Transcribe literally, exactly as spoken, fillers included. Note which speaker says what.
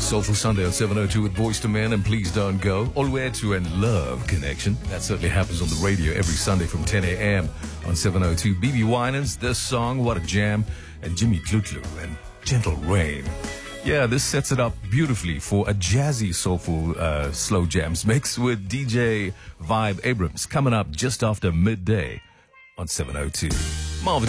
Speaker 1: Soulful Sunday on seven oh two with Voice to Men and Please Don't Go. All the way to and Love Connection. That certainly happens on the radio every Sunday from ten a.m. on seven oh two. B B Winans, This Song, What a Jam, and Jimmy Tlutlu and Gentle Rain. Yeah, this sets it up beautifully for a jazzy, soulful, uh, slow jams mix with D J Vibe Abrams coming up just after midday on seven oh two.